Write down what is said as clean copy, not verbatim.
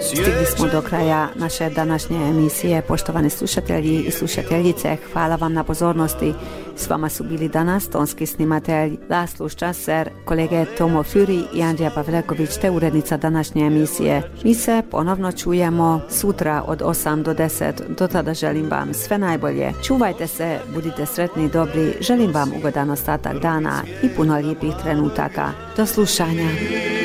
Stigli smo do kraja naše današnje emisije. Poštovani slušatelji i slušateljice, hvala vam na pozornosti. S vama su bili danas tonski snimatelj Laslo Ščaser, kolege Tomo Fury i Andrija Pavleković te urednica današnje emisije. Mi se ponovno čujemo sutra od 8 do 10. Do tada želim vam sve najbolje. Čuvajte se, budite sretni i dobri. Želim vam ugodan ostatak dana i puno lijepih trenutaka. Do slušanja.